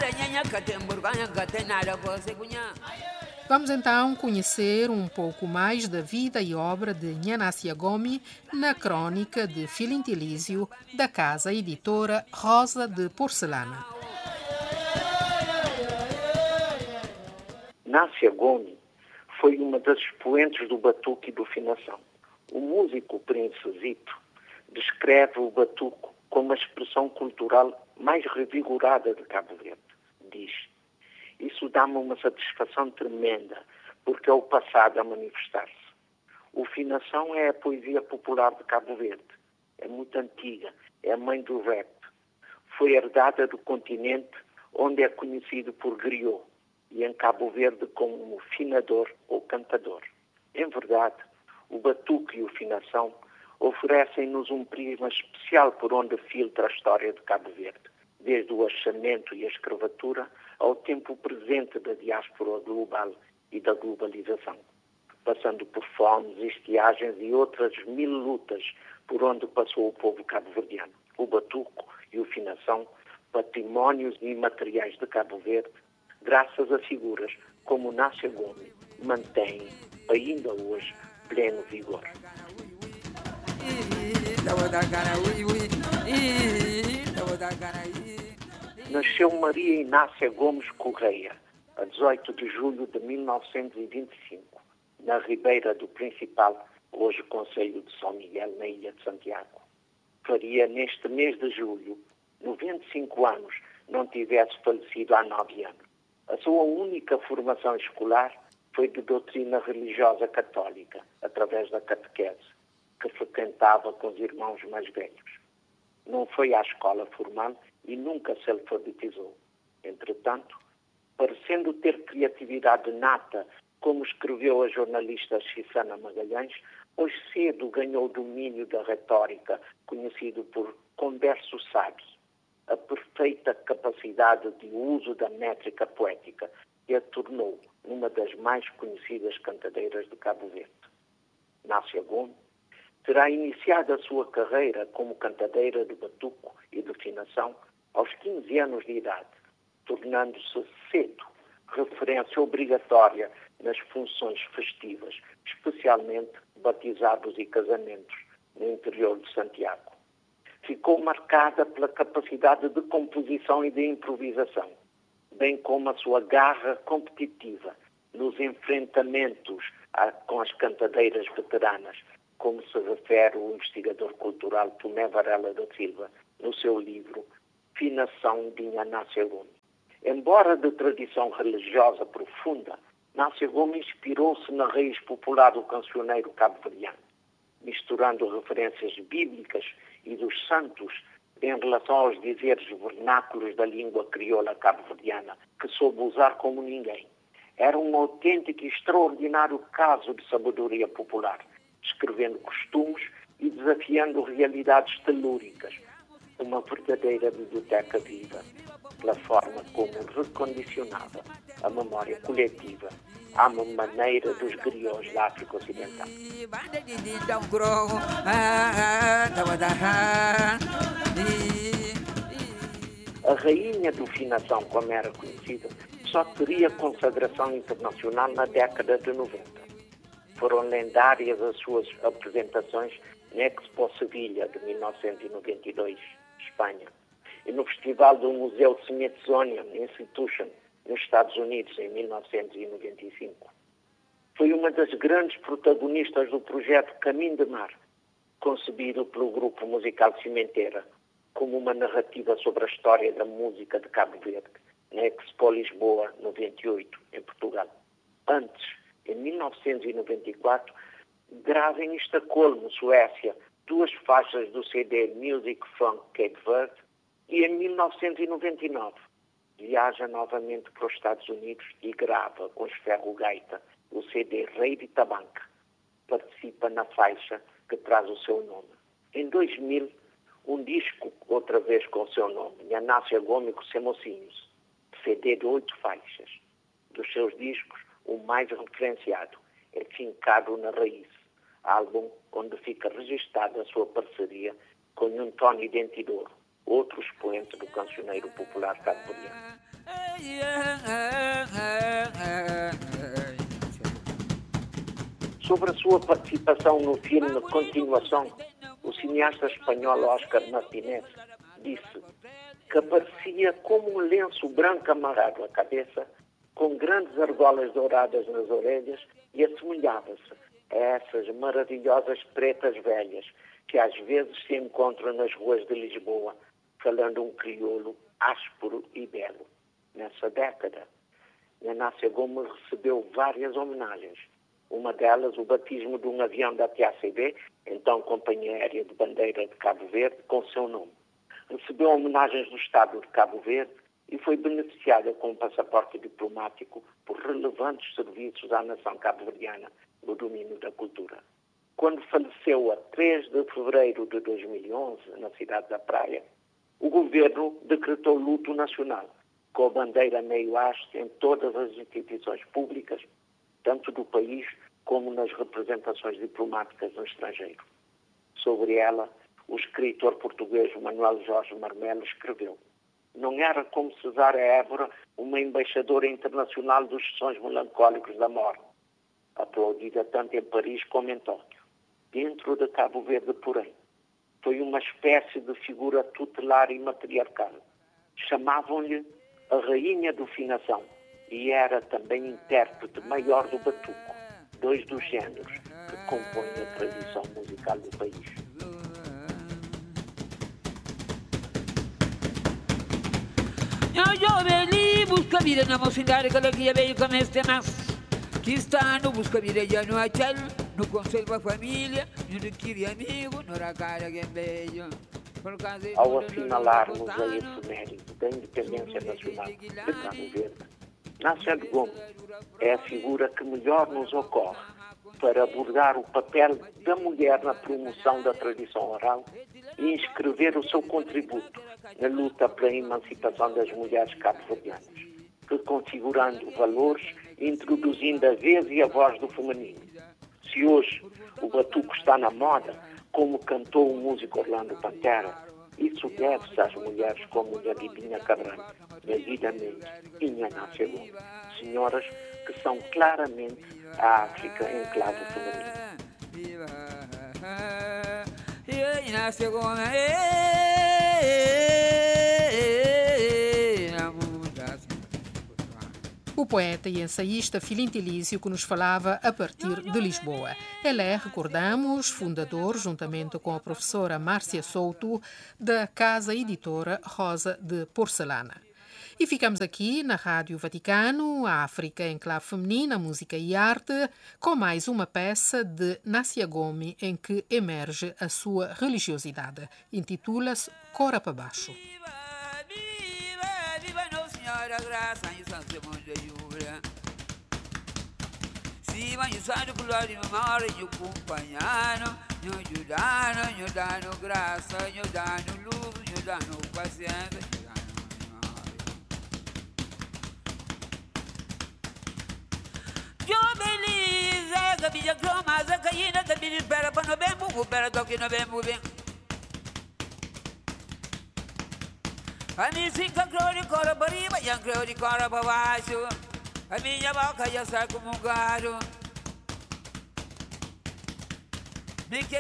Vamos então conhecer um pouco mais da vida e obra de Nhanácia Gomes na crônica de Filintilísio da casa editora Rosa de Porcelana. Nácia Gomes foi uma das expoentes do batuque e do finação. O músico Prince Zito descreve o batuque como a expressão cultural mais revigorada de Cabo Verde. Diz: isso dá-me uma satisfação tremenda, porque é o passado a manifestar-se. O finação é a poesia popular de Cabo Verde. É muito antiga, é a mãe do rap. Foi herdada do continente, onde é conhecido por griot, e em Cabo Verde como finador ou cantador. Em verdade, o batuque e o finação oferecem-nos um prisma especial por onde filtra a história de Cabo Verde, desde o achamento e a escravatura ao tempo presente da diáspora global e da globalização, passando por fomes, estiagens e outras 1000 lutas por onde passou o povo cabo-verdiano. O batuque e o finação, patrimónios imateriais de Cabo Verde, graças a figuras como Nácia Gomes, mantém ainda hoje pleno vigor. Nasceu Maria Inácia Gomes Correia, a 18 de julho de 1925, na Ribeira do Principal, hoje Concelho de São Miguel, na Ilha de Santiago. Faria neste mês de julho 95 anos, não tivesse falecido há 9 anos. A sua única formação escolar foi de doutrina religiosa católica, através da catequese, que frequentava com os irmãos mais velhos. Não foi à escola formal e nunca se alfabetizou. Entretanto, parecendo ter criatividade nata, como escreveu a jornalista Xisana Magalhães, hoje cedo ganhou o domínio da retórica, conhecido por converso sábio, a perfeita capacidade de uso da métrica poética, que a tornou uma das mais conhecidas cantadeiras de Cabo Verde. Nácia Gomes terá iniciado a sua carreira como cantadeira de batuco e de finação aos 15 anos de idade, tornando-se cedo referência obrigatória nas funções festivas, especialmente batizados e casamentos no interior de Santiago. Ficou marcada pela capacidade de composição e de improvisação, bem como a sua garra competitiva nos enfrentamentos com as cantadeiras veteranas, como se refere o investigador cultural Tomé Varela da Silva no seu livro Finação de Nhanácia Gomes. Embora de tradição religiosa profunda, Nácia Gomes inspirou-se na raiz popular do cancioneiro cabo-verdiano, misturando referências bíblicas e dos santos em relação aos dizeres vernáculos da língua crioula cabo-verdiana, que soube usar como ninguém. Era um autêntico e extraordinário caso de sabedoria popular, descrevendo costumes e desafiando realidades telúricas. Uma verdadeira biblioteca viva, pela forma como recondicionava a memória coletiva à maneira dos griots da África Ocidental. A rainha do finação, como era conhecida, só teria consagração internacional na década de 90. Foram lendárias as suas apresentações na Expo Sevilha de 1992, Espanha, e no Festival do Museu Smithsonian Institution, nos Estados Unidos, em 1995. Foi uma das grandes protagonistas do projeto Caminho de Mar, concebido pelo grupo musical Cimenteira, como uma narrativa sobre a história da música de Cabo Verde, na Expo Lisboa, 98, em Portugal. Antes, em 1994, grava em Estocolmo, Suécia, 2 faixas do CD Music from Cape Verde e, em 1999, viaja novamente para os Estados Unidos e grava com os Ferro Gaita o CD Rei de Tabanca. Participa na faixa que traz o seu nome. Em 2000, um disco, outra vez com o seu nome, Nhanácia Gomes com Semocinhos, CD de 8 faixas. Dos seus discos, o mais referenciado é Fincado na Raiz, álbum onde fica registada a sua parceria com António Dentidouro, outro expoente do cancioneiro popular cabo-verdiano. Sobre a sua participação no filme Continuação, o cineasta espanhol Óscar Martínez disse que aparecia como um lenço branco amarrado à cabeça, com grandes argolas douradas nas orelhas, e assemelhava-se a essas maravilhosas pretas velhas que às vezes se encontram nas ruas de Lisboa, falando um crioulo áspero e belo. Nessa década, Inácia Gomes recebeu várias homenagens. Uma delas, o batismo de um avião da TACV, então Companhia Aérea de Bandeira de Cabo Verde, com seu nome. Recebeu homenagens do Estado de Cabo Verde e foi beneficiada com um passaporte diplomático por relevantes serviços à nação cabo-verdiana no domínio da cultura. Quando faleceu a 3 de fevereiro de 2011, na cidade da Praia, o governo decretou luto nacional, com a bandeira meio haste em todas as instituições públicas, tanto do país como nas representações diplomáticas no estrangeiro. Sobre ela, o escritor português Manuel Jorge Marmelo escreveu: não era como Cesária Évora, uma embaixadora internacional dos sons melancólicos da morte, aplaudida tanto em Paris como em Tóquio. Dentro de Cabo Verde, porém, foi uma espécie de figura tutelar e matriarcal. Chamavam-lhe a Rainha do Finação e era também intérprete maior do batuco, dois dos géneros que compõem a tradição musical do país. Eu veli busca vida na mocidade que ela veio com este mas que está no busca vida já no achal, no conselho a família, no queria amigo, no cara que veio. Ao assinalarmos a efeméride da independência nacional de Cabo Verde, Inácia Gomes é a figura que melhor nos ocorre para abordar o papel da mulher na promoção da tradição oral e inscrever o seu contributo na luta pela emancipação das mulheres cabo-verdianas, reconfigurando valores e introduzindo a vez e a voz do feminino. Se hoje o batuco está na moda, como cantou o músico Orlando Pantera, isso deve-se às mulheres como a Dibinha Cabral, Megida Mendes e Inácia Gomes, senhoras que são claramente a África em clave feminina. O poeta e ensaísta Filinto Elísio, que nos falava a partir de Lisboa. Ele é, recordamos, fundador, juntamente com a professora Márcia Souto, da Casa Editora Rosa de Porcelana. E ficamos aqui na Rádio Vaticano, a África em clave feminina, música e arte, com mais uma peça de Inácia Gomes em que emerge a sua religiosidade. Intitula-se Cora para Baixo. Graça e São Simão de Júlia. Se vai usar o color de memória e o companheiro, eu dano graça, eu dano luz, eu dano paciência, eu dano memória. Eu beleza, cabia croma, zacaína, cabia espera para não bem, muito para toque não bem, muito bem. A minha cinca crônica de cora para riba e a crônica de cora para baixo. A minha boca já sai como um gado. Me que